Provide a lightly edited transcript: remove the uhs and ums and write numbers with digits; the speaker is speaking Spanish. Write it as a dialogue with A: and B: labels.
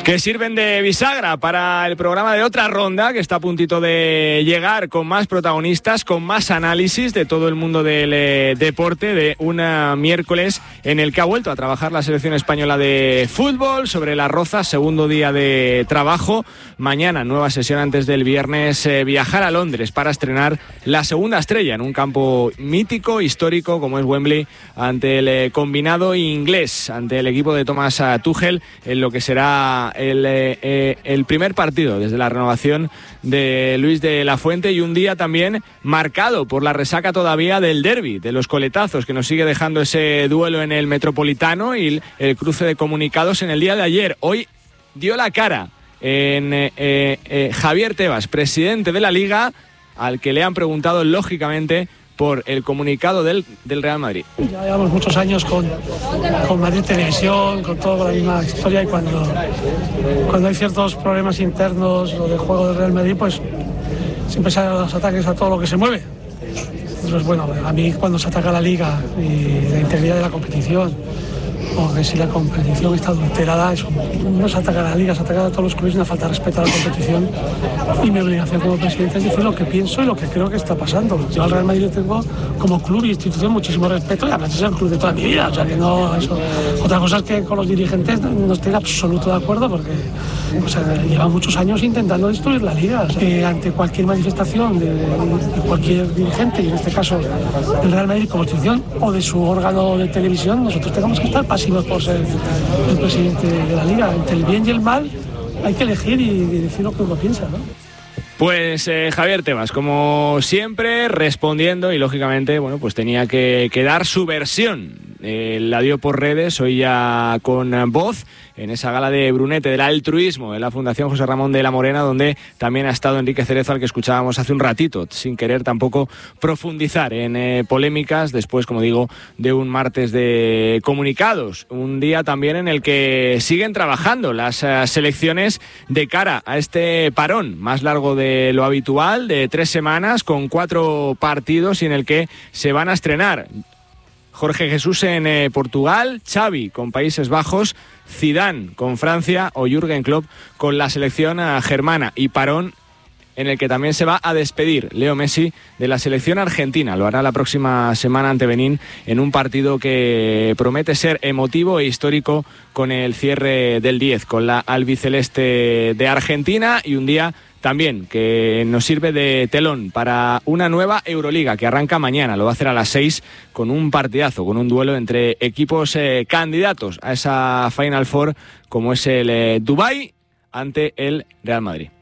A: que sirven de bisagra para el programa de otra ronda que está a puntito de llegar, con más protagonistas, con más análisis de todo el mundo del deporte, de un miércoles en el que ha vuelto a trabajar la selección española de fútbol sobre las Rozas, segundo día de trabajo. Mañana, nueva sesión antes del viernes, viajar a Londres para estrenar la segunda estrella en un campo mítico, histórico como es Wembley, ante el combinado inglés, ante el equipo de Thomas Tuchel, en lo que será el primer partido desde la renovación de Luis de la Fuente, y un día también marcado por la resaca todavía del derbi, de los coletazos que nos sigue dejando ese duelo en el Metropolitano y el cruce de comunicados en el día de ayer. Hoy dio la cara en Javier Tebas, presidente de la Liga, al que le han preguntado lógicamente por el comunicado del Real Madrid.
B: Ya llevamos muchos años con Madrid Televisión, con toda la misma historia, y cuando hay ciertos problemas internos o de juego del Real Madrid, pues siempre salen los ataques a todo lo que se mueve. Entonces, bueno, a mí cuando se ataca la Liga y la integridad de la competición, o que si la competición está adulterada, eso no se ataca a la Liga, se ataca a todos los clubes, una falta de respeto a la competición, y mi obligación como presidente es decir lo que pienso y lo que creo que está pasando. Yo al Real Madrid tengo como club y institución muchísimo respeto, y además es el club de toda mi vida, o sea que no, eso. Otra cosa es que con los dirigentes no estoy en absoluto de acuerdo, porque llevan muchos años intentando destruir la Liga. O sea, ante cualquier manifestación de cualquier dirigente, y en este caso del Real Madrid como institución o de su órgano de televisión, nosotros tenemos que estar pasivos por ser el presidente de la Liga. Entre el bien y el mal hay que elegir y decir lo que uno piensa, ¿no?
A: Pues Javier Tebas, como siempre, respondiendo, y lógicamente, bueno, pues tenía que dar su versión. La dio por redes, hoy ya con voz, en esa gala de Brunete del altruismo de la Fundación José Ramón de la Morena, donde también ha estado Enrique Cerezo, al que escuchábamos hace un ratito, sin querer tampoco profundizar en polémicas, después, como digo, de un martes de comunicados, un día también en el que siguen trabajando las selecciones de cara a este parón más largo de lo habitual, de 3 semanas, con 4 partidos, y en el que se van a estrenar Jorge Jesús en Portugal, Xavi con Países Bajos, Zidane con Francia o Jürgen Klopp con la selección germana, y parón en el que también se va a despedir Leo Messi de la selección argentina. Lo hará la próxima semana ante Benín, en un partido que promete ser emotivo e histórico, con el cierre del 10 con la albiceleste de Argentina, y un día también que nos sirve de telón para una nueva Euroliga que arranca mañana. Lo va a hacer a las 6 con un partidazo, con un duelo entre equipos candidatos a esa Final Four, como es el Dubái ante el Real Madrid.